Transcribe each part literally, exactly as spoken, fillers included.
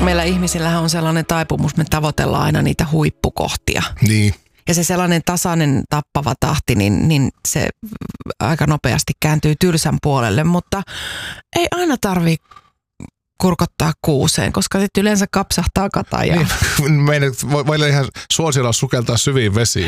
Meillä ihmisillähän on sellainen taipumus, me tavoitellaan aina niitä huippukohtia. Niin. Ja se sellainen tasainen tappava tahti, niin, niin se aika nopeasti kääntyy tylsän puolelle, mutta ei aina tarvitse kurkottaa kuuseen, koska sitten yleensä kapsahtaa katajaa. Niin, meidän voi, voi ihan suosiolla sukeltaa syviin vesiin.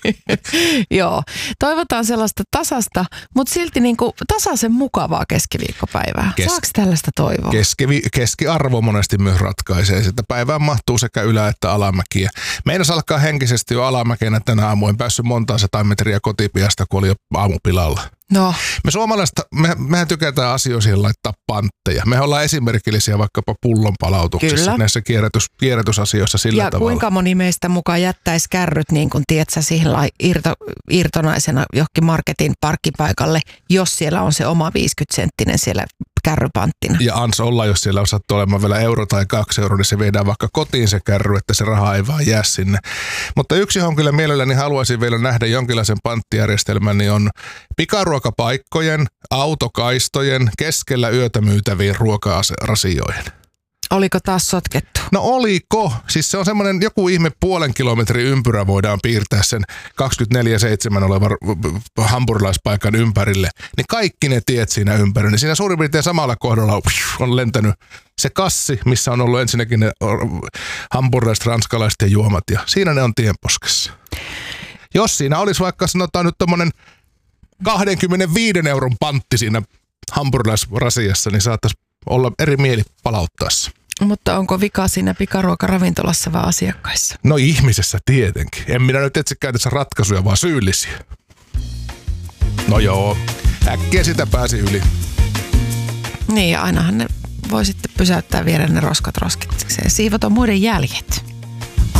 Joo, toivotaan sellaista tasasta, mutta silti niinku tasaisen mukavaa keskiviikkopäivää. Kes- Saako tällaista toivoa? Keskivi- keskiarvo monesti myös ratkaisee. Että päivään mahtuu sekä ylä- että alamäkiä. Meidän alkaa henkisesti jo alamäkenä tänä aamu. En päässyt montaa sataa metriä kotipiasta, kun oli jo aamupilalla. No. Me suomalaiset, me, mehän tykätään asioihin laittaa pantteja. Me ollaan esimerkillisiä vaikkapa pullon palautuksissa, Kyllä. näissä kierrätys, kierrätysasioissa sillä ja tavalla. Kuinka moni meistä mukaan jättäisi kärryt, niin kuin tiedät sä, siihen irto, irtonaisena johonkin marketin parkkipaikalle, jos siellä on se oma viisikymmentä senttinen siellä kärrypanttina. Ja ans olla, jos siellä on sattu olemaan vielä euro tai kaksi euroa, niin se viedään vaikka kotiin se kärry, että se raha ei vaan jää sinne. Mutta yksi, johon kyllä mielelläni haluaisin vielä nähdä jonkinlaisen panttijärjestelmän, niin on pikaruokapaikkojen, autokaistojen, keskellä yötä myytäviin ruokarasioihin. Oliko taas sotkettu? No oliko? Siis se on semmoinen joku ihme puolen kilometrin ympyrä voidaan piirtää sen kaksikymmentäneljä seitsemän olevan hampurilaispaikan ympärille. Niin kaikki ne tiet siinä ympärillä. Niin siinä suurin piirtein samalla kohdalla on lentänyt se kassi, missä on ollut ensinnäkin ne hampurilaiset, ranskalaiset ja juomat. Ja siinä ne on tienposkessa. Jos siinä olisi vaikka sanotaan nyt tommonen kaksikymmentäviisi euron pantti siinä hampurilaisrasiassa, niin saattaisi olla eri mieli palauttaessa. Mutta onko vika siinä pikaruokaravintolassa vai asiakkaissa? No ihmisessä tietenkin. En minä nyt etsikään tässä ratkaisuja, vaan syyllisiä. No joo, äkkiä sitä pääsi yli. Niin, ainahan ne voi sitten pysäyttää viedä ne roskat roskikseen. Siivota muiden jäljet.